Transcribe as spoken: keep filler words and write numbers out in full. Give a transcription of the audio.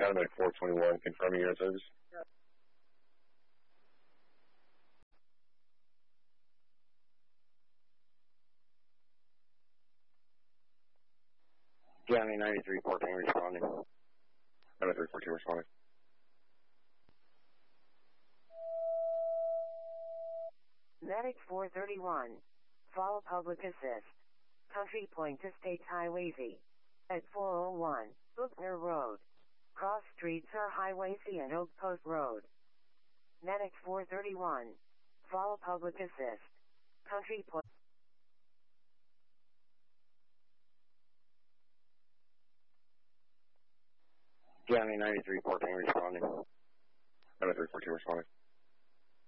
Paramedic four twenty-one, confirming your service. County ninety-three fourteen responding. ninety-three fourteen responding. Medic four thirty-one. Follow public assist. Country Point to State Highway Z. At four oh one, Buchner Road. Cross streets are Highway C and Oak Post Road. Medic four thirty-one. Follow public assist. Country Point. County ninety-three fourteen responding. ninety-three fourteen responding.